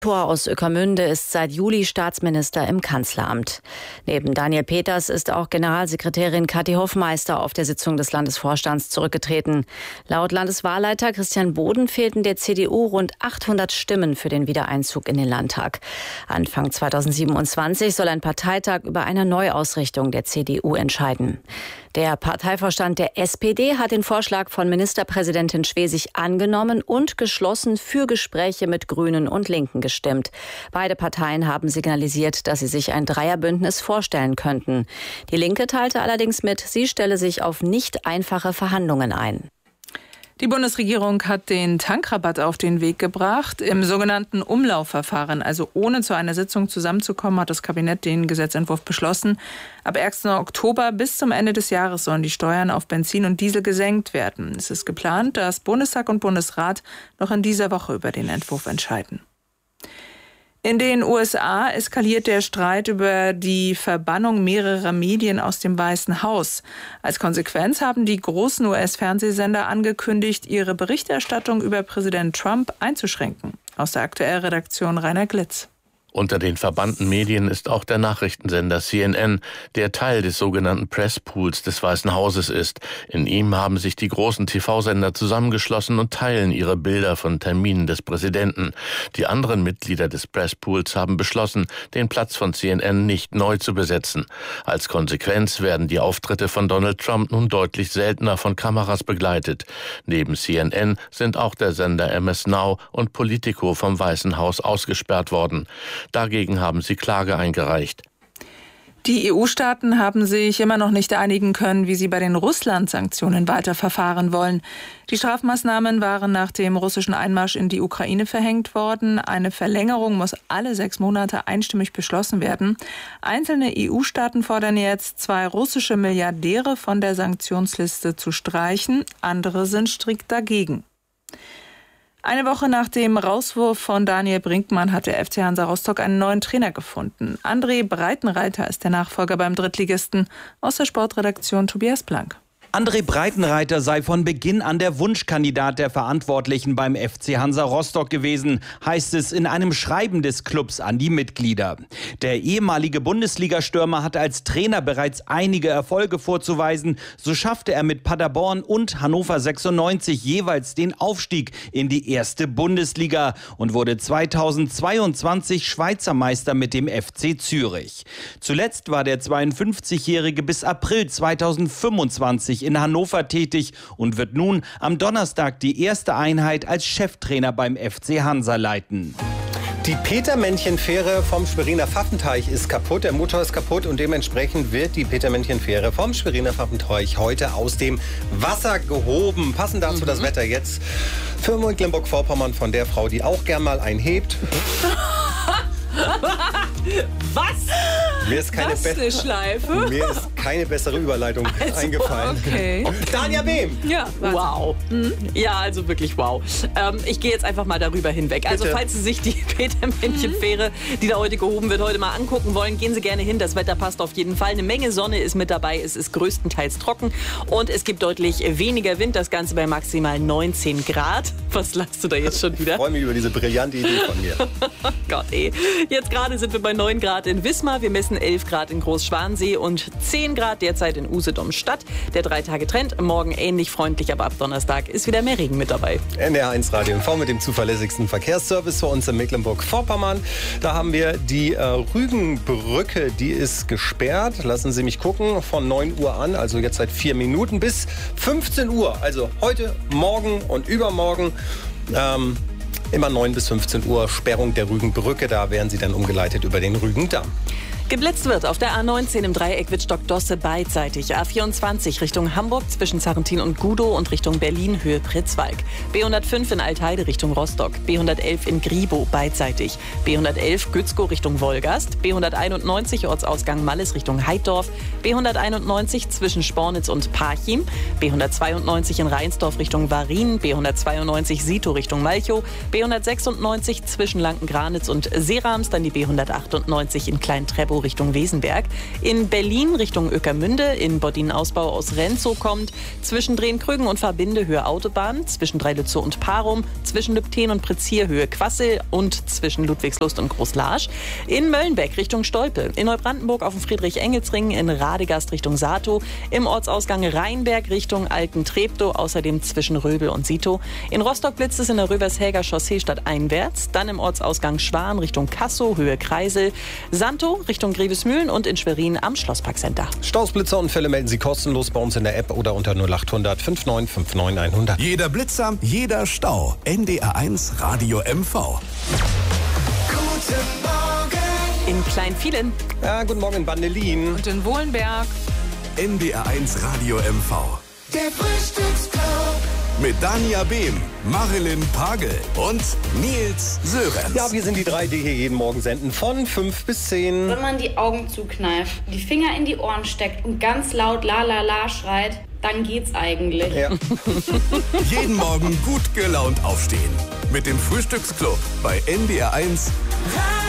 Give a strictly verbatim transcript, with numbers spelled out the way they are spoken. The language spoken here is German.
Thor aus Ueckermünde ist seit Juli Staatsminister im Kanzleramt. Neben Daniel Peters ist auch Generalsekretärin Kathi Hoffmeister auf der Sitzung des Landesvorstands zurückgetreten. Laut Landeswahlleiter Christian Boden fehlten der C D U rund achthundert Stimmen für den Wiedereinzug in den Landtag. Anfang zweitausendsiebenundzwanzig soll ein Parteitag über eine Neuausrichtung der C D U entscheiden. Der Parteivorstand der S P D hat den Vorschlag von Ministerpräsidentin Schwesig angenommen und geschlossen für Gespräche mit Grünen und Linken gestimmt. Beide Parteien haben signalisiert, dass sie sich ein Dreierbündnis vorstellen könnten. Die Linke teilte allerdings mit, sie stelle sich auf nicht einfache Verhandlungen ein. Die Bundesregierung hat den Tankrabatt auf den Weg gebracht. Im sogenannten Umlaufverfahren, also ohne zu einer Sitzung zusammenzukommen, hat das Kabinett den Gesetzentwurf beschlossen. Ab ersten Oktober bis zum Ende des Jahres sollen die Steuern auf Benzin und Diesel gesenkt werden. Es ist geplant, dass Bundestag und Bundesrat noch in dieser Woche über den Entwurf entscheiden. In den U S A eskaliert der Streit über die Verbannung mehrerer Medien aus dem Weißen Haus. Als Konsequenz haben die großen U S-Fernsehsender angekündigt, ihre Berichterstattung über Präsident Trump einzuschränken. Aus der Aktuell-Redaktion Rainer Glitz. Unter den verbannten Medien ist auch der Nachrichtensender C N N, der Teil des sogenannten Presspools des Weißen Hauses ist. In ihm haben sich die großen T V-Sender zusammengeschlossen und teilen ihre Bilder von Terminen des Präsidenten. Die anderen Mitglieder des Presspools haben beschlossen, den Platz von C N N nicht neu zu besetzen. Als Konsequenz werden die Auftritte von Donald Trump nun deutlich seltener von Kameras begleitet. Neben C N N sind auch der Sender M S Now und Politico vom Weißen Haus ausgesperrt worden. Dagegen haben sie Klage eingereicht. Die E U-Staaten haben sich immer noch nicht einigen können, wie sie bei den Russland-Sanktionen weiter verfahren wollen. Die Strafmaßnahmen waren nach dem russischen Einmarsch in die Ukraine verhängt worden. Eine Verlängerung muss alle sechs Monate einstimmig beschlossen werden. Einzelne E U-Staaten fordern jetzt, zwei russische Milliardäre von der Sanktionsliste zu streichen. Andere sind strikt dagegen. Eine Woche nach dem Rauswurf von Daniel Brinkmann hat der F C Hansa Rostock einen neuen Trainer gefunden. André Breitenreiter ist der Nachfolger beim Drittligisten. Aus der Sportredaktion Tobias Blank. André Breitenreiter sei von Beginn an der Wunschkandidat der Verantwortlichen beim F C Hansa Rostock gewesen, heißt es in einem Schreiben des Clubs an die Mitglieder. Der ehemalige Bundesliga-Stürmer hat als Trainer bereits einige Erfolge vorzuweisen. So schaffte er mit Paderborn und Hannover sechsundneunzig jeweils den Aufstieg in die erste Bundesliga und wurde zweitausendzweiundzwanzig Schweizer Meister mit dem F C Zürich. Zuletzt war der zweiundfünfzigjährige bis April zweitausendfünfundzwanzig in Hannover tätig und wird nun am Donnerstag die erste Einheit als Cheftrainer beim F C Hansa leiten. Die Petermännchen-Fähre vom Schweriner Pfaffenteich ist kaputt, der Motor ist kaputt und dementsprechend wird die Petermännchen-Fähre vom Schweriner Pfaffenteich heute aus dem Wasser gehoben. Passend dazu mhm. das Wetter jetzt für Mecklenburg-Vorpommern von der Frau, die auch gern mal einhebt. Was? Mir ist keine, Was eine Schleife? Mir ist keine bessere Überleitung also, eingefallen. Okay. Dania Behm. Ja, wow. Hm? Ja, also wirklich wow. Ähm, ich gehe jetzt einfach mal darüber hinweg. Also Bitte. falls Sie sich die Petermännchen-Fähre, die da heute gehoben wird, heute mal angucken wollen, gehen Sie gerne hin. Das Wetter passt auf jeden Fall. Eine Menge Sonne ist mit dabei. Es ist größtenteils trocken und es gibt deutlich weniger Wind. Das Ganze bei maximal neunzehn Grad. Was lachst du da jetzt schon wieder? Ich freue mich über diese brillante Idee von mir. Gott ey. Jetzt gerade sind wir bei neun Grad in Wismar. Wir messen elf Grad in Großschwansee und zehn Grad derzeit in Usedom-Stadt. Der Drei-Tage-Trend, morgen ähnlich freundlich, aber ab Donnerstag ist wieder mehr Regen mit dabei. N D R eins Radio und V mit dem zuverlässigsten Verkehrsservice für uns in Mecklenburg-Vorpommern. Da haben wir die äh, Rügenbrücke, die ist gesperrt. Lassen Sie mich gucken, von neun Uhr an, also jetzt seit vier Minuten bis fünfzehn Uhr. Also heute, morgen und übermorgen. Ähm, Immer neun bis fünfzehn Uhr Sperrung der Rügenbrücke. Da werden Sie dann umgeleitet über den Rügendamm. Geblitzt wird auf der A neunzehn im Dreieck Wittstock-Dosse beidseitig. A vierundzwanzig Richtung Hamburg zwischen Sarrentin und Gudow und Richtung Berlin Höhe Pritzwalk. B hundertfünf in Altheide Richtung Rostock. B hundertelf in Gribow beidseitig. B hundertelf Gützkow Richtung Wolgast. B hunderteinundneunzig Ortsausgang Malles Richtung Heiddorf. B hunderteinundneunzig zwischen Spornitz und Parchim. B hundertzweiundneunzig in Rheinsdorf Richtung Warin. B hundertzweiundneunzig Sito Richtung Malchow. B hundertsechsundneunzig zwischen Lankengranitz und Seerams. Dann die B hundertachtundneunzig in Klein-Treppow Richtung Wesenberg. In Berlin Richtung Ueckermünde, in Bodin-Ausbau aus Renzow kommt. Zwischen Drehen-Krügen und Verbinde Höhe Autobahn, zwischen Dreilützow und Parum, zwischen Lübten und Prezier Höhe Quassel und zwischen Ludwigslust und Großlarsch. In Möllenbeck Richtung Stolpe, in Neubrandenburg auf dem Friedrich-Engels-Ring, in Radegast Richtung Sato, im Ortsausgang Rheinberg Richtung Alten-Treptow, außerdem zwischen Röbel und Sito. In Rostock blitzt es in der Rövershäger Chaussee stadteinwärts, dann im Ortsausgang Schwan Richtung Kassow, Höhe Kreisel, Santo Richtung Grevesmühlen und in Schwerin am Schlossparkcenter. Staus, Blitzerunfälle melden Sie kostenlos bei uns in der App oder unter null achthundert fünfundneunzig neunundfünfzig hundert. Jeder Blitzer, jeder Stau. N D R eins Radio M V. Guten Morgen. In Kleinvielen. Ja, guten Morgen in Bandelin. Und in Wohlenberg. N D R eins Radio M V. Der Frühstücksclub. Mit Dania Behm, Marilyn Pagel und Nils Sörenz. Ja, wir sind die drei, die hier jeden Morgen senden von fünf bis zehn. Wenn man die Augen zukneift, die Finger in die Ohren steckt und ganz laut la la la schreit, dann geht's eigentlich. Ja. Jeden Morgen gut gelaunt aufstehen. Mit dem Frühstücksclub bei N D R eins.